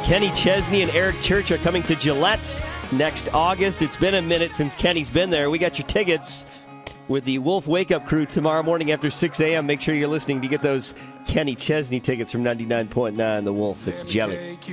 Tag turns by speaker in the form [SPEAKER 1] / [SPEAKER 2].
[SPEAKER 1] Kenny Chesney and Eric Church are coming to Gillette's next August. It's been a minute since Kenny's been there. We got your tickets with the Wolf Wake Up Crew tomorrow morning after 6 a.m. Make sure you're listening to get those Kenny Chesney tickets from 99.9 The Wolf. It's jelly.